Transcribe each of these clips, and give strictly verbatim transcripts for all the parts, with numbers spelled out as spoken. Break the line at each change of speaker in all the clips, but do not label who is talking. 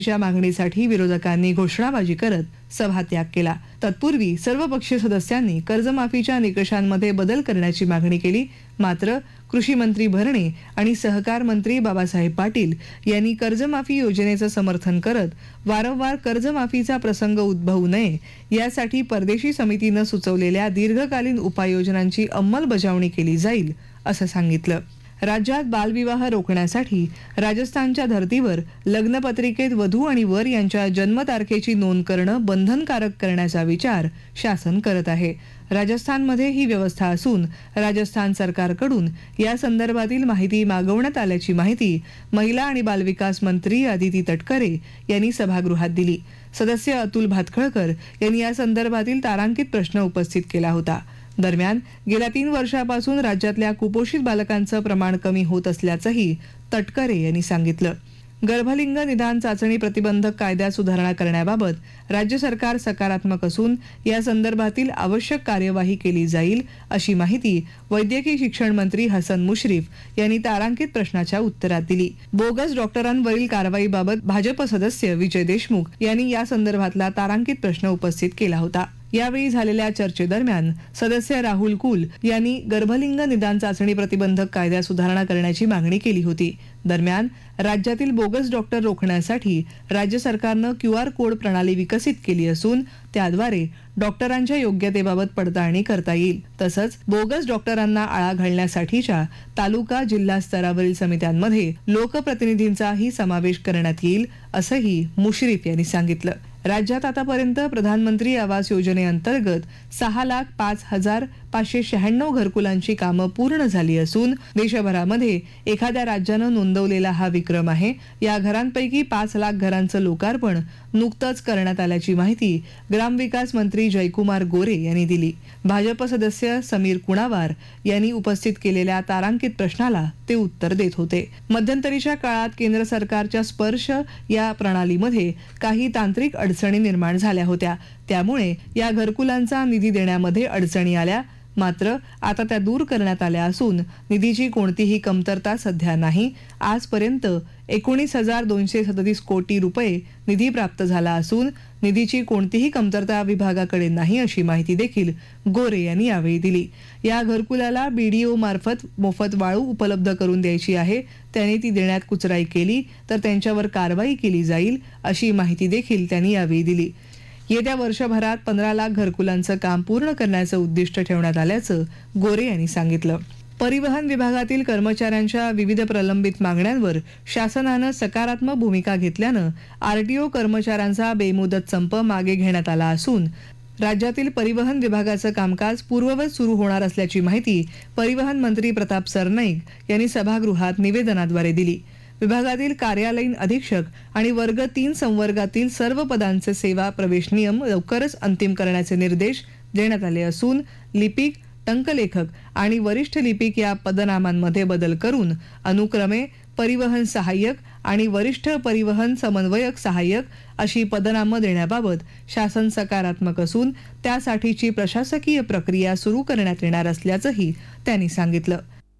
च्या मागणीसाठी विरोधकांनी घोषणाबाजी करत सभात्याग केला। तत्पूर्वी सर्वपक्षीय सदस्यांनी कर्जमाफीच्या निकषांमध्ये बदल करण्याची मागणी केली। मात्र कृषी मंत्री भरणे आणि सहकार मंत्री बाबासाहेब पाटील यांनी कर्जमाफी योजनेचं समर्थन करत वारंवार कर्जमाफीचा प्रसंग उद्भवू नये यासाठी परदेशी समितीनं सुचवलेल्या दीर्घकालीन उपाययोजनांची अंमलबजावणी केली जाईल असं सांगितलं। राज्यात बालविवाह रोखण्यासाठी राजस्थानच्या धर्तीवर लग्नपत्रिकेत वधू आणि वर यांच्या जन्मतारखेची नोंद करणं बंधनकारक करण्याचा विचार शासन करत आहे। राजस्थानमध्ये ही व्यवस्था असून राजस्थान सरकारकडून या संदर्भातील माहिती मागवण्यात आल्याची माहिती महिला आणि बालविकास मंत्री अदिती तटकरे यांनी सभागृहात दिली। सदस्य अतुल भातखळकर यांनी या संदर्भातील तारांकित प्रश्न उपस्थित केला होता। दरम्यान गेल्या तीन वर्षापासून राज्यातल्या कुपोषित बालकांचं प्रमाण कमी होत असल्याचंही तटकरे यांनी सांगितलं। गर्भलिंग निदान चाचणी प्रतिबंधक कायद्यात सुधारणा करण्याबाबत राज्य सरकार सकारात्मक असून या संदर्भातील आवश्यक कार्यवाही केली जाईल अशी माहिती वैद्यकीय शिक्षण मंत्री हसन मुश्रीफ यांनी तारांकित प्रश्नाच्या उत्तरात दिली। बोगस डॉक्टरांवरील कारवाईबाबत भाजप सदस्य विजय देशमुख यांनी या संदर्भातला तारांकित प्रश्न उपस्थित केला होता। यावेळी झालेल्या चर्चेदरम्यान सदस्य राहुल कुल यांनी गर्भलिंग निदान चाचणी प्रतिबंधक कायद्यात सुधारणा करण्याची मागणी केली होती। दरम्यान राज्यातील बोगस डॉक्टर रोखण्यासाठी राज्य सरकारनं क्यू आर कोड प्रणाली विकसित केली असून त्याद्वारे डॉक्टरांच्या योग्यतेबाबत पडताळणी करता येईल। तसंच बोगस डॉक्टरांना आळा घालण्यासाठीच्या तालुका जिल्हा स्तरावरील समित्यांमध्ये लोकप्रतिनिधींचाही समावेश करण्यात येईल असंही मुश्रीफ यांनी सांगितलं। राज्यात आतापर्यंत प्रधानमंत्री आवास योजनेअंतर्गत सहा लाख पाच हजार पाचशे शहाण्णव घरकुलांची कामं पूर्ण झाली असून देशभरामध्ये एखाद्या राज्यानं नोंदवलेला हा विक्रम आहे। या घरांपैकी पाच लाख घरांचं लोकार्पण नुकतंच करण्यात आल्याची माहिती ग्रामविकास मंत्री जयकुमार गोरे यांनी दिली। भाजप सदस्य समीर कुणावार यांनी उपस्थित केलेल्या तारांकित प्रश्नाला ते उत्तर देत होते। मध्यंतरीच्या काळात केंद्र सरकारच्या स्पर्श या प्रणालीमध्ये काही तांत्रिक अडचणी निर्माण झाल्या होत्या, त्यामुळे या घरकुलांचा निधी देण्यामध्ये अडचणी आल्या। मात्र आता त्या दूर करण्यात आल्या असून निधीची कोणतीही कमतरता सध्या नाही। आजपर्यंत एकोणीस हजार दोनशे सदतीस कोटी रुपये निधी प्राप्त झाला असून निधीची कोणतीही कमतरता विभागाकडे नाही अशी माहिती देखील गोरे यांनी यावेळी दिली। या घरकुलाला बीडीओ मार्फत मोफत वाळू उपलब्ध करून द्यायची आहे। त्यांनी ती देण्यात कुचराई केली तर त्यांच्यावर कारवाई केली जाईल अशी माहिती देखील त्यांनी यावेळी दिली। येत्या वर्षभरात पंधरा लाख घरकुलांचं काम पूर्ण करण्याचं उद्दिष्ट ठेवण्यात आल्याचं गोरे यांनी सांगितलं। परिवहन विभागातील कर्मचाऱ्यांच्या विविध प्रलंबित मागण्यांवर शासनानं सकारात्मक भूमिका घेतल्यानं आरटीओ कर्मचाऱ्यांचा बेमुदत संप मागे घेण्यात आला असून राज्यातील परिवहन विभागाचं कामकाज पूर्ववत सुरू होणार असल्याची माहिती परिवहन मंत्री प्रताप सरनाईक यांनी सभागृहात निवेदनाद्वारे दिली। विभागातील कार्यालयीन अधीक्षक आणि वर्ग तीन संवर्गातील सर्व पदांचे सेवा प्रवेश नियम लवकरच अंतिम करण्याचे निर्देश देण्यात आले असून लिपिक, टंकलेखक आणि वरिष्ठ लिपिक या पदनामांमध्ये बदल करून अनुक्रमे परिवहन सहाय्यक आणि वरिष्ठ परिवहन समन्वयक सहाय्यक अशी पदनामं देण्याबाबत शासन सकारात्मक असून त्यासाठीची प्रशासकीय प्रक्रिया सुरू करण्यात येणार असल्याचंही त्यांनी सांगितलं।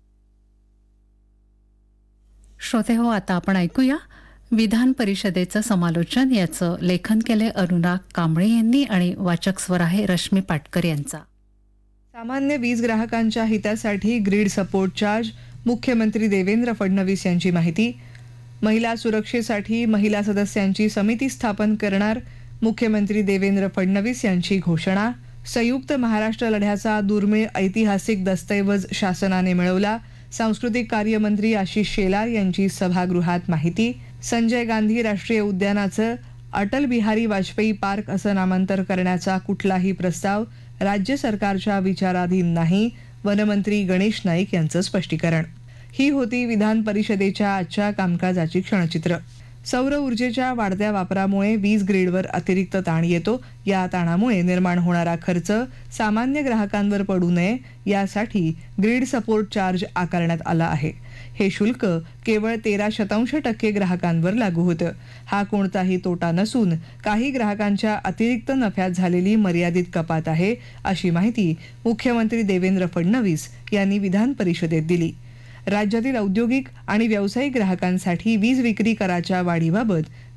श्रोते हो, आता आपण ऐकूया विधान परिषदेचं समालोचन। याचं लेखन केले अनुराग कांबळे यांनी आणि वाचक स्वर आहे रश्मी पाटकर यांचा।
सामान्य वीज ग्राहकांच्या हितासाठी ग्रीड सपोर्ट चार्ज, मुख्यमंत्री देवेंद्र फडणवीस यांची माहिती। महिला सुरक्षेसाठी महिला सदस्यांची समिती स्थापन करणार, मुख्यमंत्री देवेंद्र फडणवीस यांची घोषणा। संयुक्त महाराष्ट्र लढ्याचा दुर्मिळ ऐतिहासिक दस्तऐवज शासनाने मिळवला, सांस्कृतिक कार्यमंत्री आशिष शेलार यांची सभागृहात माहिती। संजय गांधी राष्ट्रीय उद्यानाचं अटल बिहारी वाजपेयी पार्क असं नामांतर करण्याचा कुठलाही प्रस्ताव राज्य सरकारच्या विचाराधीन नाही, वनमंत्री गणेश नाईक यांचं स्पष्टीकरण। ही होती विधान परिषदेच्या आजच्या कामकाजाची क्षणचित्र। सौर ऊर्जेच्या वाढत्या वापरामुळे वीज ग्रीडवर अतिरिक्त ताण येतो। या ताणामुळे निर्माण होणारा खर्च सामान्य ग्राहकांवर पडू नये यासाठी ग्रीड सपोर्ट चार्ज आकारण्यात आला आहे। हे शुल्क केवळ तेरा शतांश टक्के ग्राहकांवर लागू होतं। हा कोणताही तोटा नसून काही ग्राहकांच्या अतिरिक्त नफ्यात झालेली मर्यादित कपात आहे, अशी माहिती मुख्यमंत्री देवेंद्र फडणवीस यांनी विधान परिषदेत दिली। राज्यातील औद्योगिक आणि व्यावसायिक ग्राहकांसाठी वीज विक्री कराच्या वाढीबाबत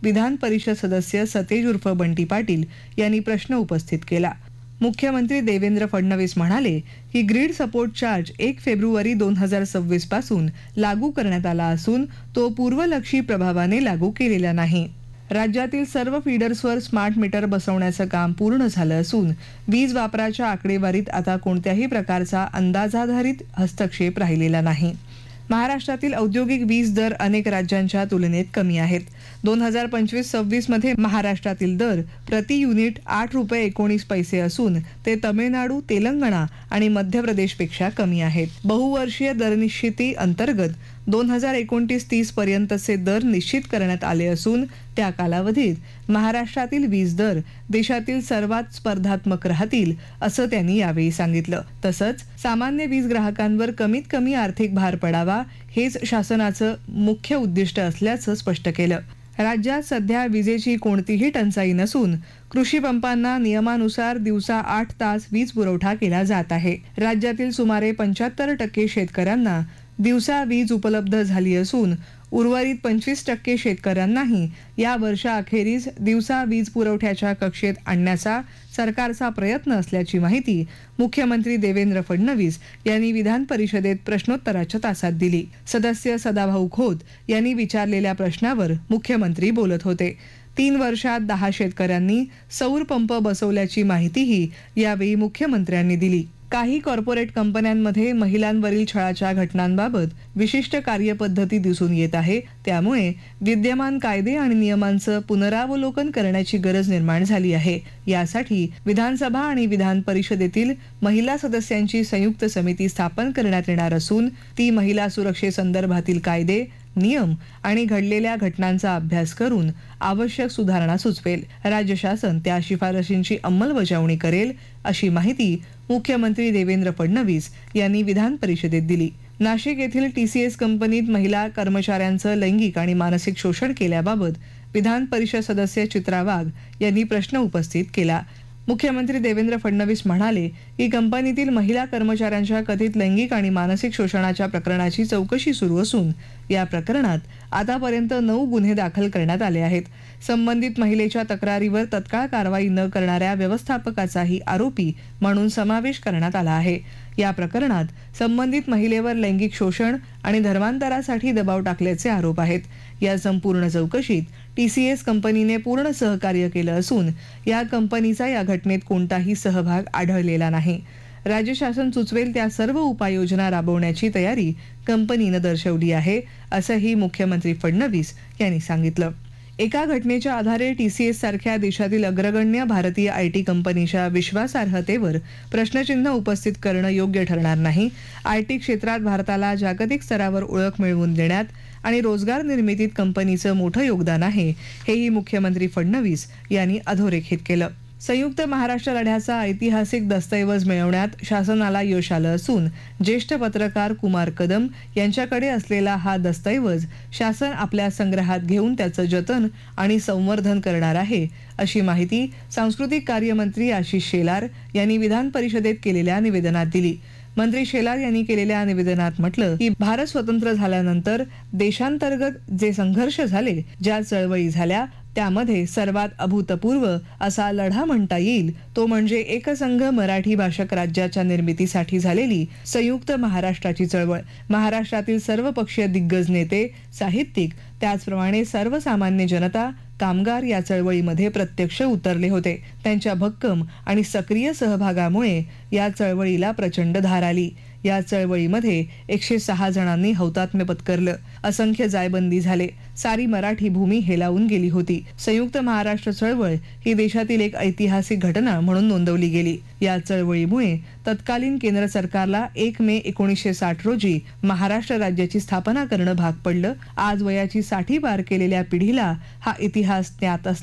विधान परिषद सदस्य सतेज उर्फ बंटी पाटील यांनी प्रश्न उपस्थित केला. मुख्यमंत्री देवेंद्र फडणवीस म्हणाले की ग्रीड सपोर्ट चार्ज एक फेब्रुवारी दोन हजार सव्वीस पासून लागू करण्यात आला असून तो पूर्वलक्षी प्रभावाने लागू केलेला नाही. राज्यातील सर्व फीडर्सवर स्मार्ट मीटर बसवण्याचं काम पूर्ण झालं असून वीज वापराच्या आकडेवारीत आता कोणत्याही प्रकारचा अंदाजाधारित हस्तक्षेप राहिलेला नाही. महाराष्ट्रातील औद्योगिक वीज दर अनेक राज्यांच्या तुलनेत कमी आहेत. दोन हजार पंचवीस सव्वीस मध्ये महाराष्ट्रातील दर प्रति युनिट आठ रुपये एकोणीस पैसे असून ते तमिळनाडू, तेलंगणा आणि मध्य प्रदेशपेक्षा कमी आहेत. बहुवर्षीय दरनिश्चिती अंतर्गत दोन हजार एकोणतीस तीस पर्यंतचे दर निश्चित करण्यात आले असून त्या कालावधीत महाराष्ट्रातील वीज दर देशातील सर्वात स्पर्धात्मक राहतील असं त्यांनी यावेळी सांगितलं. तसंच सामान्य वीज ग्राहकांवर कमीत कमी आर्थिक भार पडावा हेच शासनाचं मुख्य उद्दिष्ट असल्याचं स्पष्ट केलं. राज्यात सध्या विजेची कोणतीही टंचाई नसून कृषी पंपांना नियमानुसार दिवसा आठ तास वीज पुरवठा केला जात आहे. राज्यातील सुमारे पंच्याहत्तर टक्के शेतकऱ्यांना दिवसा वीज उपलब्ध झाली असून उर्वरित पंचवीस टक्के शेतकऱ्यांनाही या वर्षाअखेरीस दिवसा वीज पुरवठ्याच्या कक्षेत आणण्याचा सरकारचा प्रयत्न असल्याची माहिती मुख्यमंत्री देवेंद्र फडणवीस यांनी विधान परिषदेत प्रश्नोत्तराच्या तासात दिली. सदस्य सदाभाऊ खोत यांनी विचारलेल्या प्रश्नावर मुख्यमंत्री बोलत होते. तीन वर्षात दहा शेतकऱ्यांनी सौर पंप बसवल्याची माहितीही यावेळी मुख्यमंत्र्यांनी दिली. काही कॉर्पोरेट कंपन्यांमध्ये महिलांवरील छळाच्या घटनांबाबत विशिष्ट कार्यपद्धती दिसून येत आहे. त्यामुळे विद्यमान कायदे आणि नियमांचं पुनरावलोकन करण्याची गरज निर्माण झाली आहे. यासाठी विधानसभा आणि विधान परिषदेतील महिला सदस्यांची संयुक्त समिती स्थापन करण्यात येणार असून ती महिला सुरक्षेसंदर्भातील कायदे, नियम आणि घडलेल्या घटनांचा अभ्यास करून आवश्यक सुधारणा सुचवेल. राज्य शासन त्या शिफारशींची अंमलबजावणी करेल अशी माहिती मुख्यमंत्री देवेंद्र फडणवीस यांनी विधान परिषदेत दिली. नाशिक येथील टीसीएस कंपनीत महिला कर्मचाऱ्यांचं लैंगिक आणि मानसिक शोषण केल्याबाबत विधान परिषद सदस्य चित्रा वाघ यांनी प्रश्न उपस्थित केला. मुख्यमंत्री देवेंद्र फडणवीस म्हणाले की कंपनीतील महिला कर्मचाऱ्यांच्या कथित लैंगिक आणि मानसिक शोषणाच्या प्रकरणाची चौकशी सुरू असून या प्रकरणात आतापर्यंत नऊ गुन्हे दाखल करण्यात आले आहेत. संबंधित महिलेच्या तक्रारीवर तत्काळ कारवाई न करणाऱ्या व्यवस्थापकाचाही आरोपी म्हणून समावेश करण्यात आला आहे. या प्रकरणात संबंधित महिलेवर लैंगिक शोषण आणि धर्मांतरासाठी दबाव टाकल्याचे आरोप आहेत. या संपूर्ण चौकशीत टीसीएस कंपनीने पूर्ण सहकार्य केलं असून या कंपनीचा या घटनेत कोणताही सहभाग आढळलेला नाही. राज्य शासन सुचवेल त्या सर्व उपाययोजना राबवण्याची तयारी कंपनीनं दर्शवली आहे असंही मुख्यमंत्री फडणवीस यांनी सांगितलं. एका घटनेच्या आधारे टीसीएस सारख्या देशातील अग्रगण्य भारतीय आयटी कंपनीच्या विश्वासार्हतेवर प्रश्नचिन्ह उपस्थित करणं योग्य ठरणार नाही. आयटी क्षेत्रात भारताला जागतिक स्तरावर ओळख मिळवून देण्यात आणि रोजगार निर्मितीत कंपनीचं मोठं योगदान आहे, हेही मुख्यमंत्री फडणवीस यांनी अधोरेखित केलं. संयुक्त महाराष्ट्र लढ्याचा ऐतिहासिक दस्तऐवज मिळवण्यात शासनाला यश आलं असून ज्येष्ठ पत्रकार कुमार कदम यांच्याकडे असलेला हा दस्तऐवज शासन आपल्या संग्रहात घेऊन त्याचं जतन आणि संवर्धन करणार आहे अशी माहिती सांस्कृतिक कार्यमंत्री आशिष शेलार यांनी विधान परिषदेत केलेल्या निवेदनात दिली. मंत्री शेलार यांनी केलेल्या निवेदनात म्हटलं की भारत स्वतंत्र झाल्यानंतर देशांतर्गत जे संघर्ष झाले, ज्या चळवळी झाल्या, त्यामध्ये सर्वात अभूतपूर्व असा लढा म्हणता येईल तो म्हणजे एकसंघ मराठी भाषक राज्याच्या निर्मितीसाठी झालेली संयुक्त महाराष्ट्राची चळवळ. महाराष्ट्रातील सर्व पक्षीय दिग्गज नेते, साहित्यिक, त्याचप्रमाणे सर्वसामान्य जनता, कामगार या चळवळीमध्ये प्रत्यक्ष उतरले होते. त्यांच्या भक्कम आणि सक्रिय सहभागामुळे या चळवळीला प्रचंड धार आली. या चळवळीमध्ये एकशे सहा जणांनी हौतात्म्य पत्करलं. असंख्य जायबंदी झाले. सारी मराठी भूमी हेलावून गेली होती. संयुक्त महाराष्ट्र चळवळ ही देशातील एक ऐतिहासिक घटना म्हणून नोंदवली गेली. या चळवळीमुळे तत्कालीन केंद्र सरकारला एक मे एकोणीसशे साठ रोजी महाराष्ट्र राज्याची स्थापना करणं भाग पडलं. आज वयाची साठी पार केलेल्या पिढीला हा इतिहास ज्ञात असला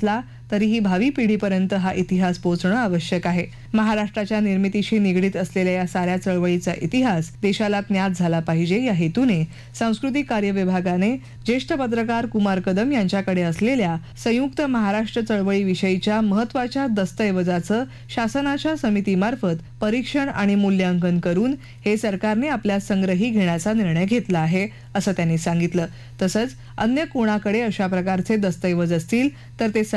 तरीही भावी पिढीपर्यंत हा इतिहास पोहोचणं आवश्यक आहे. महाराष्ट्राच्या निर्मितीशी निगडीत असलेल्या या साऱ्या चळवळीचा इतिहास देशाला ज्ञात झाला पाहिजे या हेतूने सांस्कृतिक कार्य विभागाने ज्येष्ठ पत्रकार कुमार कदम यांच्याकडे असलेल्या संयुक्त महाराष्ट्र चळवळीविषयीच्या महत्वाच्या दस्तऐवजाचं शासनाच्या समितीमार्फत परीक्षण आणि मूल्यांकन करून हे सरकारने आपल्या संग्रही घेण्याचा निर्णय घेतला आहे असं त्यांनी सांगितलं. तसंच अन्य कोणाकडे अशा प्रकारचे दस्तऐवज असतील तर ते